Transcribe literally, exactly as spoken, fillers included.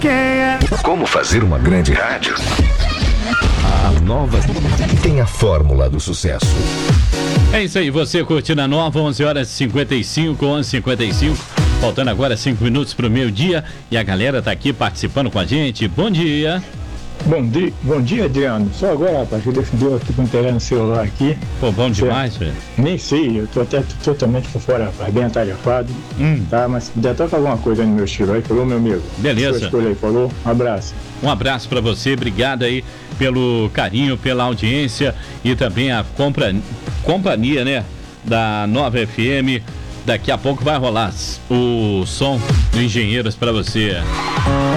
Como fazer uma grande rádio? A Nova tem a fórmula do sucesso. É isso aí, você curtindo a Nova, onze horas e cinquenta e cinco, onze e cinquenta e cinco, faltando agora cinco minutos para o meio-dia, e a galera tá aqui participando com a gente. Bom dia. Bom dia, bom dia, Adriano. Só agora, rapaz, que defendeu aqui com o interesse no celular aqui. Pô, bom demais, velho. Nem sei, eu tô até totalmente por fora, rapaz, bem atarefado. Hum. Tá, mas se puder tocar alguma coisa no meu estilo aí, falou, meu amigo. Beleza. Aí, falou, um abraço. Um abraço para você, obrigado aí pelo carinho, pela audiência e também a compra, companhia, né, da Nova F M. Daqui a pouco vai rolar o som do Engenheiros para você.